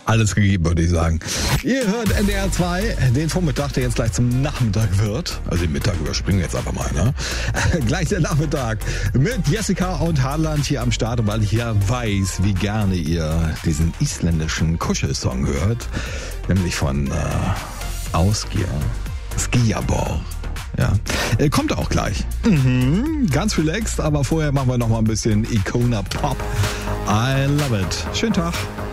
Alles gegeben, würde ich sagen. Ihr hört NDR 2, den Vormittag, der jetzt gleich zum Nachmittag wird. Also den Mittag überspringen wir jetzt einfach mal, ne? Gleich der Nachmittag mit Jessica und Harland hier am Start, weil ich ja weiß, wie gerne ihr diesen isländischen Kuschelsong hört. Nämlich von Ausgeir, Skijabor. Ja, kommt auch gleich. Ganz relaxed, aber vorher machen wir noch mal ein bisschen Icona Pop. I love it. Schönen Tag.